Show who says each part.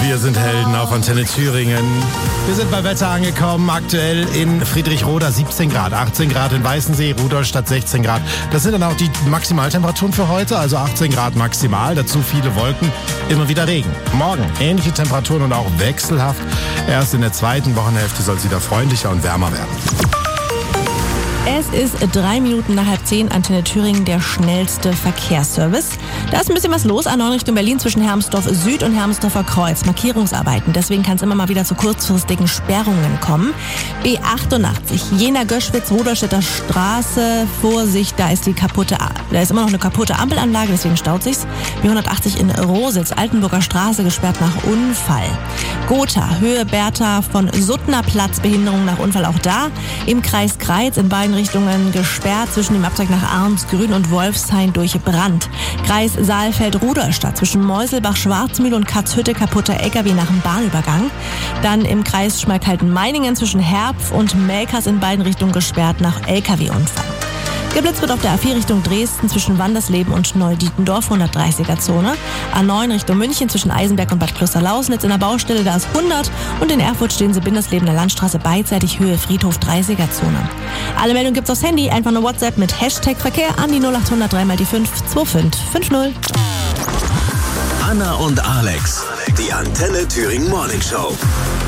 Speaker 1: Wir sind Helden auf Antenne Thüringen. Wir sind bei Wetter angekommen, aktuell in Friedrichroda 17 Grad, 18 Grad in Weißensee, Rudolstadt 16 Grad. Das sind dann auch die Maximaltemperaturen für heute, also 18 Grad maximal, dazu viele Wolken, immer wieder Regen. Morgen ähnliche Temperaturen und auch wechselhaft. Erst in der zweiten Wochenhälfte soll es wieder freundlicher und wärmer werden.
Speaker 2: Es ist 3 Minuten nach 9:30, Antenne Thüringen, der schnellste Verkehrsservice. Da ist ein bisschen was los, A9 Richtung Berlin zwischen Hermsdorf Süd und Hermsdorfer Kreuz. Markierungsarbeiten, deswegen kann es immer mal wieder zu kurzfristigen Sperrungen kommen. B88, Jena-Göschwitz, Rudolstädter Straße, Vorsicht, da ist immer noch eine kaputte Ampelanlage, deswegen staut sich's. B180 in Rositz, Altenburger Straße, gesperrt nach Unfall. Gotha, Höhe Bertha von Suttner Platz, Behinderung nach Unfall auch da. Im Kreis Greiz in beiden Richtungen gesperrt, zwischen dem Abzweig nach Arnsgrün und Wolfshain durch Brand. Kreis Saalfeld-Rudolstadt zwischen Meuselbach-Schwarzmühle und Katzhütte, kaputter LKW nach dem Bahnübergang. Dann im Kreis Schmalkalden-Meiningen zwischen Herpf und Melkers in beiden Richtungen gesperrt nach LKW-Unfall. Geblitzt wird auf der A4 Richtung Dresden zwischen Wandersleben und Neudietendorf, 130er-Zone. A9 Richtung München zwischen Eisenberg und Bad Klosterlausnitz in der Baustelle, da ist 100. Und in Erfurt stehen sie Binderslebener Landstraße beidseitig, Höhe Friedhof, 30er-Zone. Alle Meldungen gibt's aufs Handy, einfach eine WhatsApp mit Hashtag Verkehr an die 0800 3 die 5 2550.
Speaker 3: Anna und Alex, die Antenne Thüringen Morning Show.